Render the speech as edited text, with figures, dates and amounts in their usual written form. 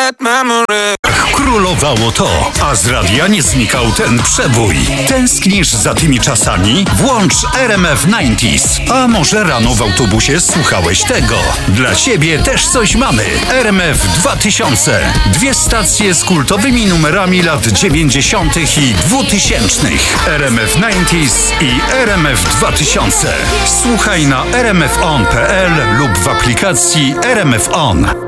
that memory. Królowało to, a z radia nie znikał ten przebój. Tęsknisz za tymi czasami? Włącz RMF 90s. A może rano w autobusie słuchałeś tego? Dla ciebie też coś mamy. RMF 2000. 2 stacje z kultowymi numerami lat 90. i 2000. RMF 90s i RMF 2000. Słuchaj na rmfon.pl lub w aplikacji RMF On.